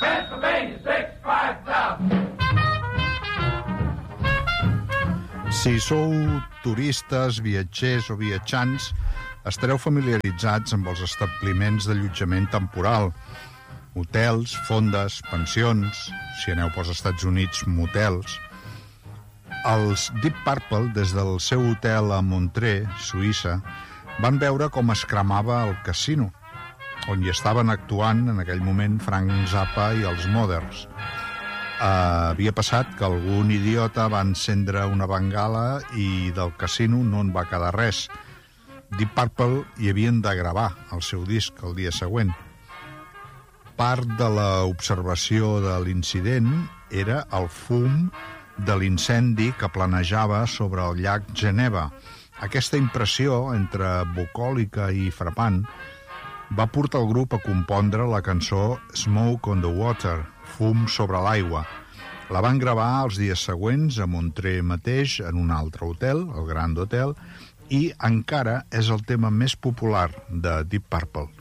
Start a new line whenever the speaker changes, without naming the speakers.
Pennsylvania, 65000.
Si sou turistes, viatgers o viatjants, estareu familiaritzats amb els establiments d'allotjament temporal. Hotels, fondes, pensions, si aneu pels Estats Units, motels. Els Deep Purple, des del seu hotel a Montreux, Suïssa, van veure com es cremava el casino, on hi estaven actuant en aquell moment Frank Zappa i els Mothers. Havia passat que algun idiota va encendre una bengala i del casino no en va quedar res. Deep Purple hi havien de gravar el seu disc el dia següent. Part de l'observació de l'incident era el fum de l'incendi que planejava sobre el llac Geneva. Aquesta impressió, entre bucòlica i frapant, va portar el grup a compondre la cançó Smoke on the Water, fum sobre l'aigua. La van gravar els dies següents a Montreux mateix, en un altre hotel, el Grand Hotel, i encara és el tema més popular de Deep Purple.